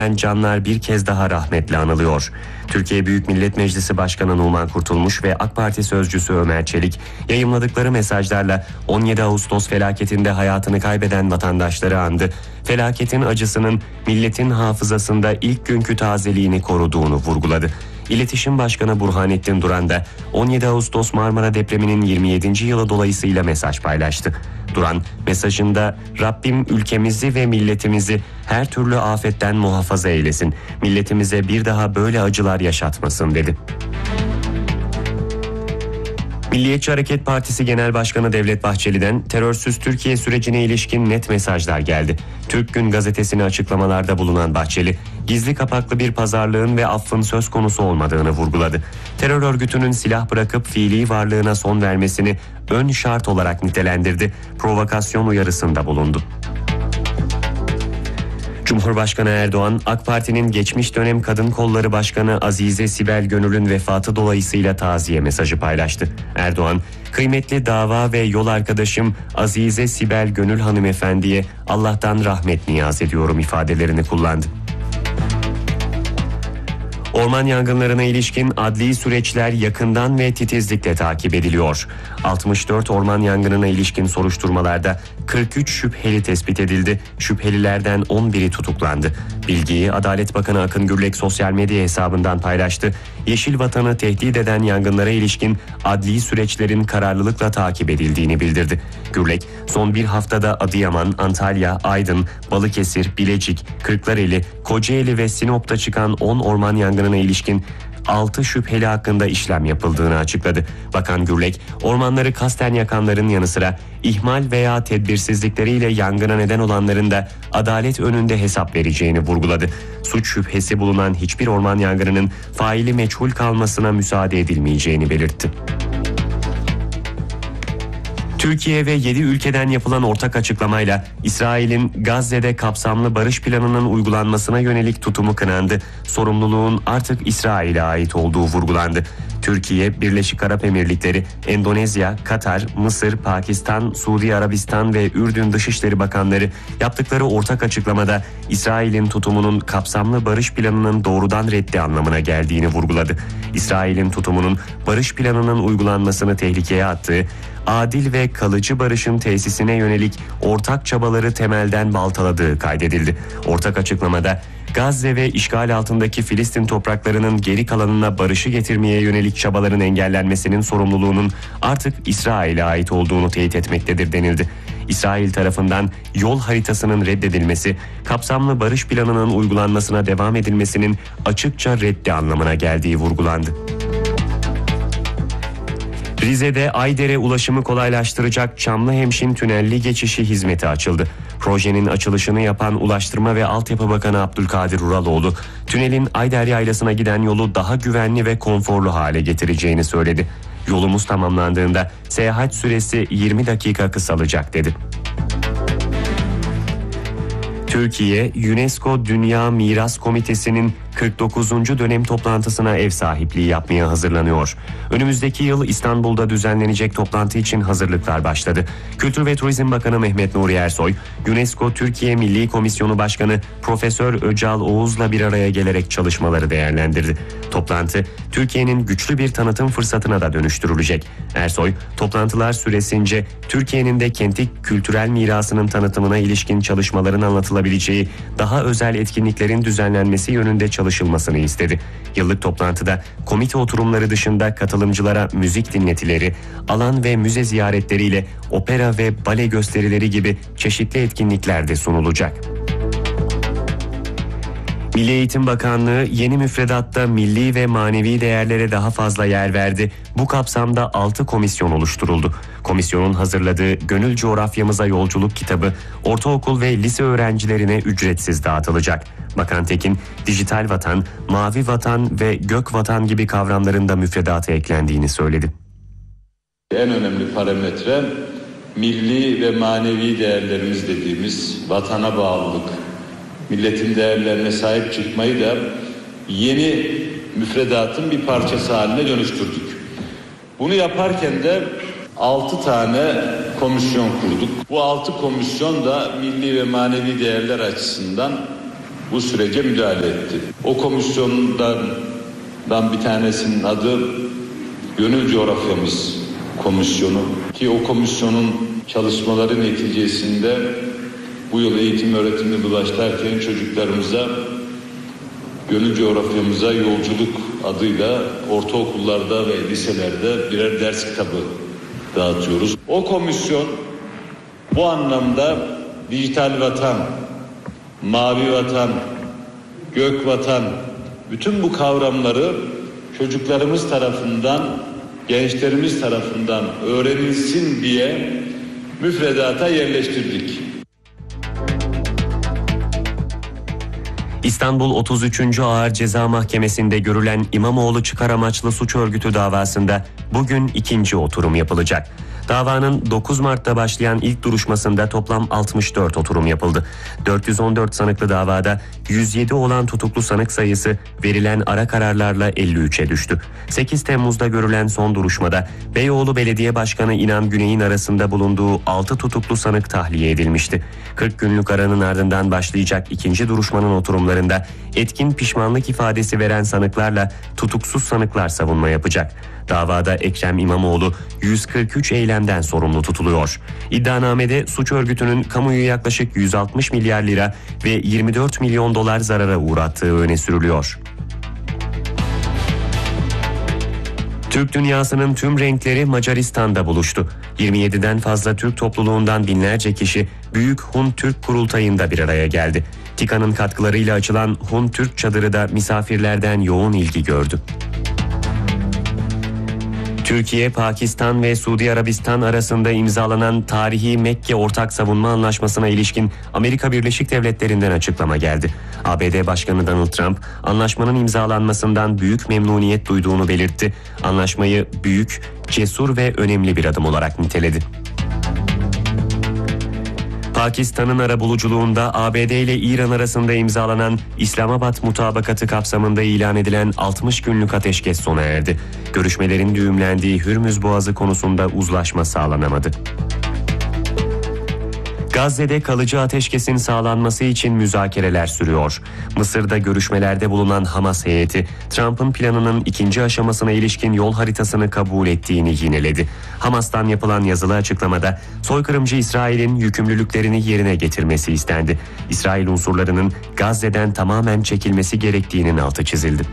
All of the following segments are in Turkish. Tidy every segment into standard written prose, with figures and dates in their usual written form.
canlar bir kez daha rahmetle anılıyor. Türkiye Büyük Millet Meclisi Başkanı Numan Kurtulmuş ve AK Parti sözcüsü Ömer Çelik yayımladıkları mesajlarla 17 Ağustos felaketinde hayatını kaybeden vatandaşları andı. Felaketin acısının milletin hafızasında ilk günkü tazeliğini koruduğunu vurguladı. İletişim Başkanı Burhanettin Duran da 17 Ağustos Marmara depreminin 27. yılı dolayısıyla mesaj paylaştı. Duran mesajında "Rabbim ülkemizi ve milletimizi her türlü afetten muhafaza eylesin. Milletimize bir daha böyle acılar yaşatmasın" dedi. Milliyetçi Hareket Partisi Genel Başkanı Devlet Bahçeli'den terörsüz Türkiye sürecine ilişkin net mesajlar geldi. Türk Gün gazetesine açıklamalarda bulunan Bahçeli, gizli kapaklı bir pazarlığın ve affın söz konusu olmadığını vurguladı. Terör örgütünün silah bırakıp fiili varlığına son vermesini ön şart olarak nitelendirdi, provokasyon uyarısında bulundu. Cumhurbaşkanı Erdoğan, AK Parti'nin geçmiş dönem Kadın Kolları Başkanı Azize Sibel Gönül'ün vefatı dolayısıyla taziye mesajı paylaştı. Erdoğan, "Kıymetli dava ve yol arkadaşım Azize Sibel Gönül hanımefendiye Allah'tan rahmet niyaz ediyorum" ifadelerini kullandı. Orman yangınlarına ilişkin adli süreçler yakından ve titizlikle takip ediliyor. 64 orman yangınına ilişkin soruşturmalarda 43 şüpheli tespit edildi. Şüphelilerden 11'i tutuklandı. Bilgiyi Adalet Bakanı Akın Gürlek sosyal medya hesabından paylaştı. Yeşil Vatan'ı tehdit eden yangınlara ilişkin adli süreçlerin kararlılıkla takip edildiğini bildirdi. Gürlek, son bir haftada Adıyaman, Antalya, Aydın, Balıkesir, Bilecik, Kırklareli, Kocaeli ve Sinop'ta çıkan 10 orman yangınına ilişkin 6 şüpheli hakkında işlem yapıldığını açıkladı. Bakan Gürlek, ormanları kasten yakanların yanı sıra ihmal veya tedbirsizlikleriyle yangına neden olanların da adalet önünde hesap vereceğini vurguladı. Suç şüphesi bulunan hiçbir orman yangınının faili meçhul kalmasına müsaade edilmeyeceğini belirtti. Türkiye ve 7 ülkeden yapılan ortak açıklamayla İsrail'in Gazze'de kapsamlı barış planının uygulanmasına yönelik tutumu kınandı. Sorumluluğun artık İsrail'e ait olduğu vurgulandı. Türkiye, Birleşik Arap Emirlikleri, Endonezya, Katar, Mısır, Pakistan, Suudi Arabistan ve Ürdün Dışişleri Bakanları yaptıkları ortak açıklamada İsrail'in tutumunun kapsamlı barış planının doğrudan reddi anlamına geldiğini vurguladı. İsrail'in tutumunun barış planının uygulanmasını tehlikeye attığı, adil ve kalıcı barışın tesisine yönelik ortak çabaları temelden baltaladığı kaydedildi. Ortak açıklamada Gazze ve işgal altındaki Filistin topraklarının geri kalanına barışı getirmeye yönelik çabaların engellenmesinin sorumluluğunun artık İsrail'e ait olduğunu teyit etmektedir denildi. İsrail tarafından yol haritasının reddedilmesi, kapsamlı barış planının uygulanmasına devam edilmesinin açıkça reddi anlamına geldiği vurgulandı. Rize'de Aydere ulaşımı kolaylaştıracak Çamlıhemşin tünelli geçişi hizmeti açıldı. Projenin açılışını yapan Ulaştırma ve Altyapı Bakanı Abdülkadir Uraloğlu, tünelin Ayder Yaylası'na giden yolu daha güvenli ve konforlu hale getireceğini söyledi. "Yolumuz tamamlandığında seyahat süresi 20 dakika kısalacak" dedi. Türkiye, UNESCO Dünya Miras Komitesi'nin 49. dönem toplantısına ev sahipliği yapmaya hazırlanıyor. Önümüzdeki yıl İstanbul'da düzenlenecek toplantı için hazırlıklar başladı. Kültür ve Turizm Bakanı Mehmet Nuri Ersoy, UNESCO Türkiye Milli Komisyonu Başkanı Profesör Öcal Oğuz'la bir araya gelerek çalışmaları değerlendirdi. Toplantı, Türkiye'nin güçlü bir tanıtım fırsatına da dönüştürülecek. Ersoy, toplantılar süresince Türkiye'nin de kenti kültürel mirasının tanıtımına ilişkin çalışmaların anlatılabileceği daha özel etkinliklerin düzenlenmesi yönünde çalışılmasını istedi. Yıllık toplantıda komite oturumları dışında katılımcılara müzik dinletileri, alan ve müze ziyaretleriyle opera ve bale gösterileri gibi çeşitli etkinlikler de sunulacak. Milli Eğitim Bakanlığı yeni müfredatta milli ve manevi değerlere daha fazla yer verdi. Bu kapsamda 6 komisyon oluşturuldu. Komisyonun hazırladığı Gönül Coğrafyamıza Yolculuk kitabı ortaokul ve lise öğrencilerine ücretsiz dağıtılacak. Bakan Tekin, dijital vatan, mavi vatan ve gök vatan gibi kavramların da müfredata eklendiğini söyledi. En önemli parametre milli ve manevi değerlerimiz dediğimiz vatana bağlılık, milletin değerlerine sahip çıkmayı da yeni müfredatın bir parçası haline dönüştürdük. Bunu yaparken de 6 tane komisyon kurduk. Bu 6 komisyon da milli ve manevi değerler açısından bu sürece müdahale etti. O komisyondan bir tanesinin adı Gönül Coğrafyamız Komisyonu ki o komisyonun çalışmaları neticesinde bu yıl eğitim öğretimine başlarken çocuklarımıza Gönül Coğrafyamıza Yolculuk adıyla ortaokullarda ve liselerde birer ders kitabı dağıtıyoruz. O komisyon bu anlamda dijital vatan, mavi vatan, gök vatan, bütün bu kavramları çocuklarımız tarafından, gençlerimiz tarafından öğrenilsin diye müfredata yerleştirdik. İstanbul 33. Ağır Ceza Mahkemesi'nde görülen İmamoğlu çıkar amaçlı suç örgütü davasında bugün ikinci oturum yapılacak. Davanın 9 Mart'ta başlayan ilk duruşmasında toplam 64 oturum yapıldı. 414 sanıklı davada 107 olan tutuklu sanık sayısı verilen ara kararlarla 53'e düştü. 8 Temmuz'da görülen son duruşmada Beyoğlu Belediye Başkanı İnan Güney'in arasında bulunduğu 6 tutuklu sanık tahliye edilmişti. 40 günlük aranın ardından başlayacak ikinci duruşmanın oturumlarında etkin pişmanlık ifadesi veren sanıklarla tutuksuz sanıklar savunma yapacak. Davada Ekrem İmamoğlu 143 eylemden sorumlu tutuluyor. İddianamede suç örgütünün kamuyu yaklaşık 160 milyar lira ve 24 milyon dolar zarara uğrattığı öne sürülüyor. Türk dünyasının tüm renkleri Macaristan'da buluştu. 27'den fazla Türk topluluğundan binlerce kişi Büyük Hun Türk Kurultayı'nda bir araya geldi. TİKA'nın katkılarıyla açılan Hun Türk çadırı da misafirlerden yoğun ilgi gördü. Türkiye, Pakistan ve Suudi Arabistan arasında imzalanan tarihi Mekke Ortak Savunma Anlaşması'na ilişkin Amerika Birleşik Devletleri'nden açıklama geldi. ABD Başkanı Donald Trump, anlaşmanın imzalanmasından büyük memnuniyet duyduğunu belirtti. Anlaşmayı büyük, cesur ve önemli bir adım olarak niteledi. Pakistan'ın arabuluculuğunda ABD ile İran arasında imzalanan İslamabad Mutabakatı kapsamında ilan edilen 60 günlük ateşkes sona erdi. Görüşmelerin düğümlendiği Hürmüz Boğazı konusunda uzlaşma sağlanamadı. Gazze'de kalıcı ateşkesin sağlanması için müzakereler sürüyor. Mısır'da görüşmelerde bulunan Hamas heyeti, Trump'ın planının ikinci aşamasına ilişkin yol haritasını kabul ettiğini yineledi. Hamas'tan yapılan yazılı açıklamada soykırımcı İsrail'in yükümlülüklerini yerine getirmesi istendi. İsrail unsurlarının Gazze'den tamamen çekilmesi gerektiğinin altı çizildi.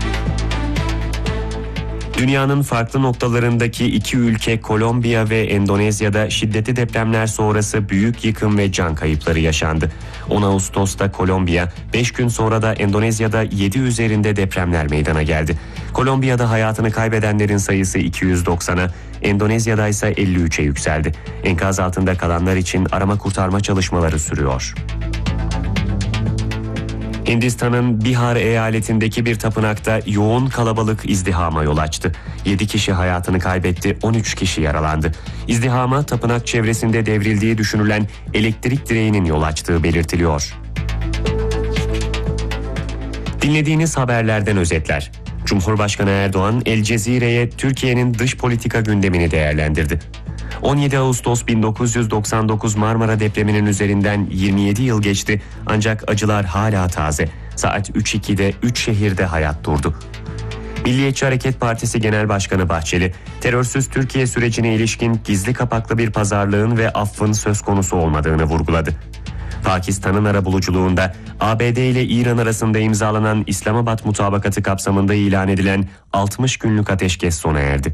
Dünyanın farklı noktalarındaki iki ülke Kolombiya ve Endonezya'da şiddetli depremler sonrası büyük yıkım ve can kayıpları yaşandı. 10 Ağustos'ta Kolombiya, 5 gün sonra da Endonezya'da 7 üzerinde depremler meydana geldi. Kolombiya'da hayatını kaybedenlerin sayısı 290'a, Endonezya'da ise 53'e yükseldi. Enkaz altında kalanlar için arama kurtarma çalışmaları sürüyor. Hindistan'ın Bihar eyaletindeki bir tapınakta yoğun kalabalık izdihama yol açtı. 7 kişi hayatını kaybetti, 13 kişi yaralandı. İzdihama tapınak çevresinde devrildiği düşünülen elektrik direğinin yol açtığı belirtiliyor. Dinlediğiniz haberlerden özetler. Cumhurbaşkanı Erdoğan, El Cezire'ye Türkiye'nin dış politika gündemini değerlendirdi. 17 Ağustos 1999 Marmara depreminin üzerinden 27 yıl geçti ancak acılar hala taze. Saat 3.02'de 3 şehirde hayat durdu. Milliyetçi Hareket Partisi Genel Başkanı Bahçeli, terörsüz Türkiye sürecine ilişkin gizli kapaklı bir pazarlığın ve affın söz konusu olmadığını vurguladı. Pakistan'ın arabuluculuğunda ABD ile İran arasında imzalanan İslamabad Mutabakatı kapsamında ilan edilen 60 günlük ateşkes sona erdi.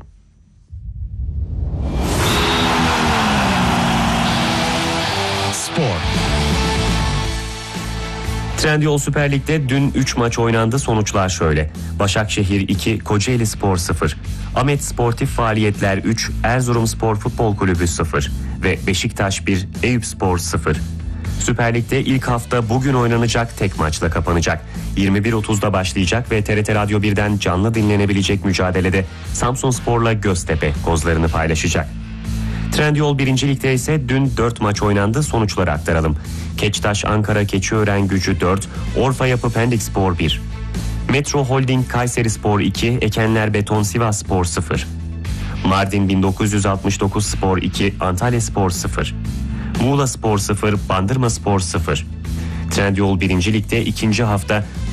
Trendyol Süper Lig'de dün 3 maç oynandı. Sonuçlar şöyle: Başakşehir 2, Kocaeli Spor 0, Ahmet Sportif Faaliyetler 3, Erzurumspor Futbol Kulübü 0 ve Beşiktaş 1, Eyüpspor 0. Süper Lig'de ilk hafta bugün oynanacak tek maçla kapanacak. 21.30'da başlayacak ve TRT Radyo 1'den canlı dinlenebilecek mücadelede Samsunspor'la Göztepe kozlarını paylaşacak. Trendyol 1. Lig'de ise dün 4 maç oynandı. Sonuçları aktaralım. Keçtaş Ankara Keçiören Gücü 4, Orfa Yapı Pendikspor 1. Metro Holding Kayserispor 2, Ekenler Beton Sivasspor 0. Mardin 1969 Spor 2, Antalyaspor 0. Muğlaspor 0, Bandırmaspor 0. Trendyol 1. Lig'de ikinci hafta